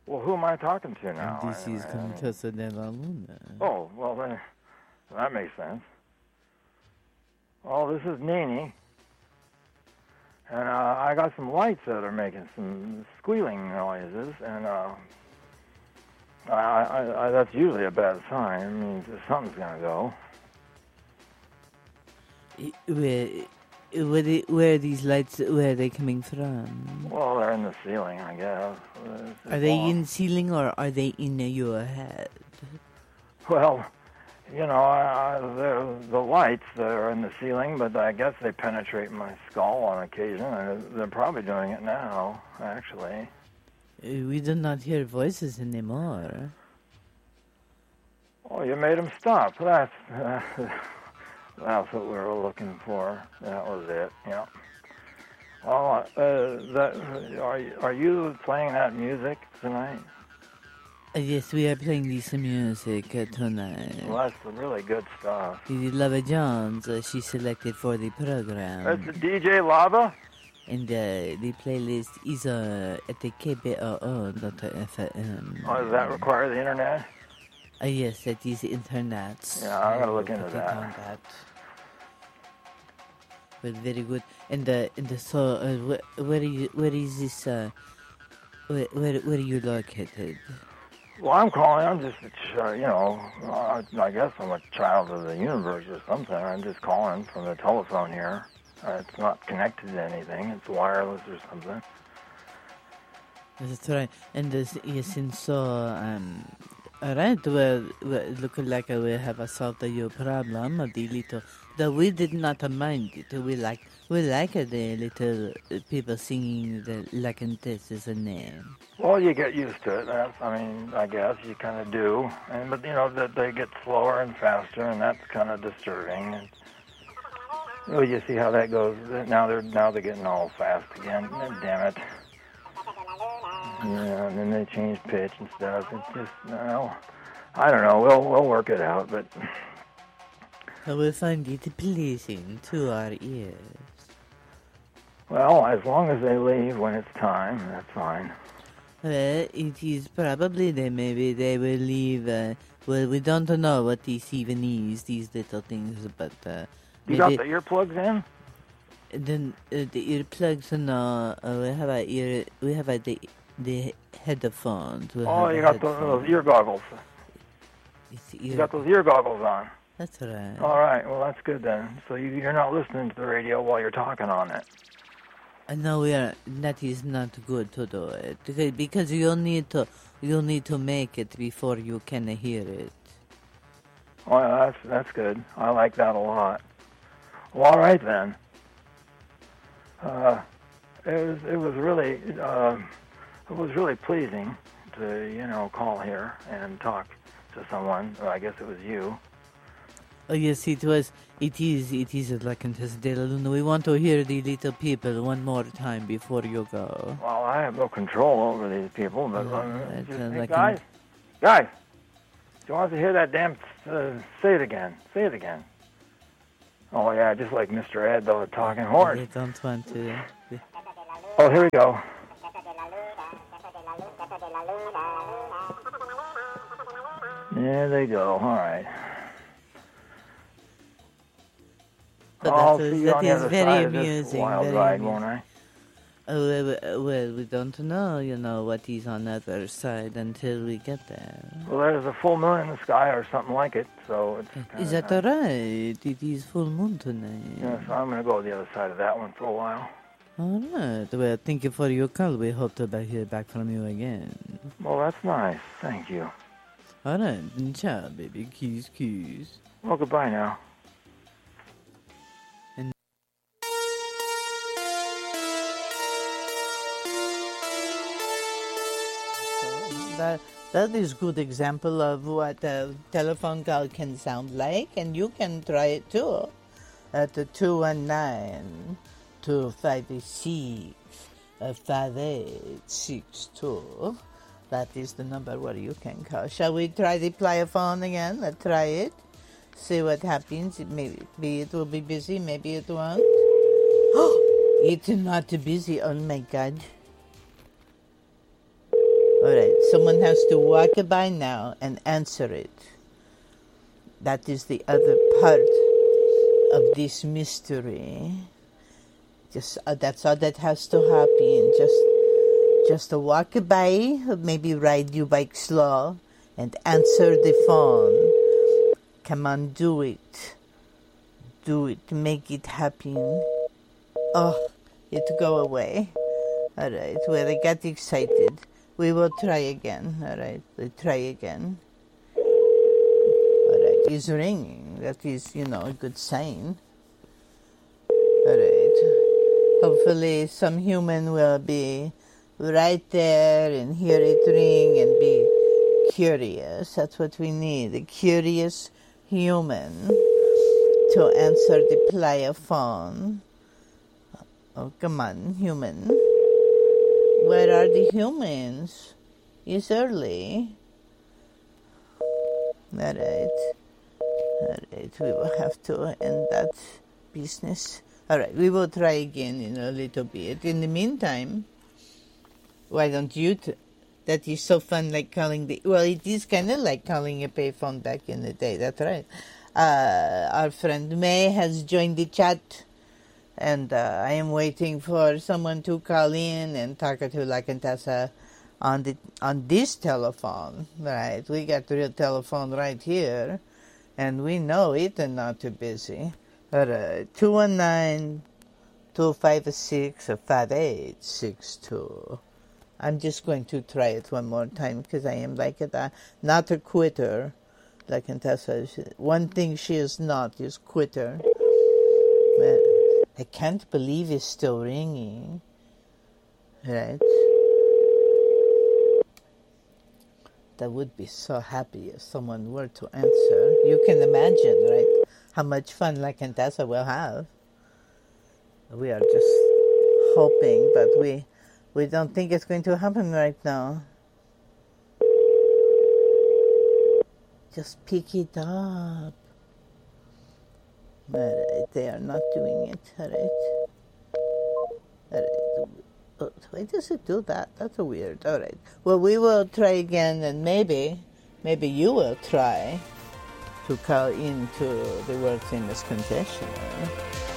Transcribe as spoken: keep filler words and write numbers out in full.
Well, who am I talking to now? This is anyway? Contessa della Luna. Oh, well, then, that makes sense. Well, this is Nene. And uh, I got some lights that are making some squealing noises, and uh, I, I, I, that's usually a bad sign. It means that something's going to go. Where, where, they, where are these lights, where are they coming from? Well, they're in the ceiling, I guess. It's Are they long. in ceiling or are they in your head? Well, you know, I, I, the, the lights that are in the ceiling, but I guess they penetrate my skull on occasion. And they're probably doing it now, actually. We do not hear voices anymore. Oh, you made them stop. That's, uh, that's what we were looking for. That was it, yeah. Well, uh, that, are, are you playing that music tonight? Uh, yes, we are playing this music uh, tonight. Well, that's some really good stuff. This is Lava Jones. Uh, she selected for the program. That's D J Lava? And uh, the playlist is uh, at the K B O O dot F M. Oh, does that require the internet? Uh, yes, that is internet. Yeah, I'm going to look Uh, into put it that. on that. But very good. And uh, and uh, so, uh, wh- where are you? Where is this? Uh, where, where where are you located? Well, I'm calling. I'm just, uh, you know, uh, I guess I'm a child of the universe or something. I'm just calling from the telephone here. Uh, it's not connected to anything. It's wireless or something. That's right. And this, yes, and so, um, all right. Well, well it looks like we have solved your problem. The little, the we did not mind it. We like, we like the little people singing the La Contessa's name. Well, you get used to it. That's, I mean, I guess you kind of do. And but you know that they get slower and faster, and that's kind of disturbing. And, well, you see how that goes. Now they're now they're getting all fast again. Damn it. Yeah, and then they change pitch and stuff. It's just, no, I don't know. We'll we'll work it out, but I will find it pleasing to our ears. well, as long as they leave when it's time, that's fine. Well, it is probably that maybe they will leave. Uh, well, we don't know what this even is, these little things, but uh, You maybe got the earplugs in? then uh, the earplugs and uh, uh, we have a ear, we have a, the the headphones. We Oh, have you a got those, those headphone. ear goggles. It's You ear- got those ear goggles on. That's right. All right, well that's good then. So you, you're not listening to the radio while you're talking on it. Uh, no, we are. That is not good to do it because because you need to you need to make it before you can hear it. Well, that's that's good. I like that a lot. Well, all right then. Uh, it was it was really uh, it was really pleasing to you know call here and talk to someone. Well, I guess it was you. Oh yes, it was. It is. It is La Contessa della Luna. We want to hear the little people one more time before you go. Well, I have no control over these people, but Oh, um, that's, just, uh, hey, like guys, guys, do you want to hear that damn? Uh, say it again. Say it again. Oh yeah, just like Mister Ed, though, the talking horse. I don't want to. Oh, here we go. There they go. All right. But I'll that is- see you that on the is other very side of this amusing, wild very ride, amusing. won't I? Oh, well, well, we don't know, you know, what is on the other side until we get there. Well, there's a full moon in the sky or something like it, so it's kind Is that all right? It is full moon tonight. Yeah, so I'm going to go to the other side of that one for a while. All right. Well, thank you for your call. We hope to be- hear back from you again. Well, that's nice. Thank you. All right. Ciao, baby. Kiss, kiss. Well, goodbye now. That, that is good example of what a telephone call can sound like, and you can try it too at the two one nine, two five six, five eight six two. That is the number where you can call. Shall we try the playa phone again? Let's try it. See what happens. Maybe it will be busy, maybe it won't. It's not busy. Oh my God. All right, so someone has to walk by now and answer it. That is the other part of this mystery. Just uh, that's all that has to happen. Just, just to walk by, maybe ride your bike slow, and answer the phone. Come on, do it. Do it. Make it happen. Oh, it go away. All right. Well, I got excited. We will try again. All right. We'll try again. All right. It's ringing. That is, you know, a good sign. All right. Hopefully some human will be right there and hear it ring and be curious. That's what we need. A curious human to answer the playa phone. Oh, come on, human. Where are the humans? It's early. All right. All right, we will have to end that business. All right, we will try again in a little bit. In the meantime, why don't you... T- that is so fun, like calling the... Well, it is kind of like calling a payphone back in the day. That's right. Uh, our friend May has joined the chat. And uh, I am waiting for someone to call in and talk to La Contessa on the on this telephone. Right, we got the real telephone right here, and we know it and not too busy. All right, two one nine, two five six, five eight six two. I'm just going to try it one more time because I am like a, not a quitter. La Contessa, one thing she is not is quitter. But I can't believe it's still ringing. Right? That would be so happy if someone were to answer. You can imagine, right, how much fun La Contessa will have. We are just hoping, but we we don't think it's going to happen right now. Just pick it up. Alright, they are not doing it. Alright. Alright. Oh, why does it do that? That's weird. Alright. Well, we will try again, and maybe, maybe you will try to call into the world famous confessional.